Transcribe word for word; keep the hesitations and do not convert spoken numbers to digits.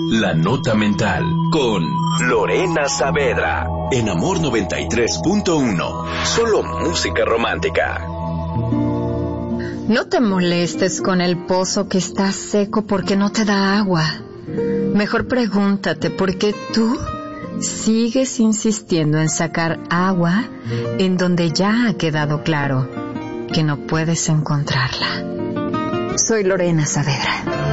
La Nota Mental con Lorena Saavedra en Amor noventa y tres punto uno. Solo música romántica. No te molestes con el pozo que está seco porque no te da agua. Mejor pregúntate por qué tú sigues insistiendo en sacar agua en donde ya ha quedado claro que no puedes encontrarla. Soy Lorena Saavedra.